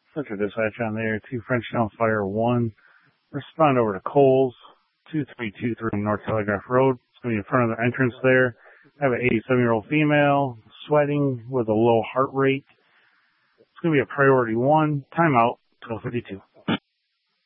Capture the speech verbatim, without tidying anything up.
Central Dispatch on there, two French Town Fire one. Respond over to Coles, two three two three North Telegraph Road. It's going to be in front of the entrance there. I have an eighty-seven-year-old female, sweating with a low heart rate. It's going to be a priority one. Timeout, twelve fifty-two.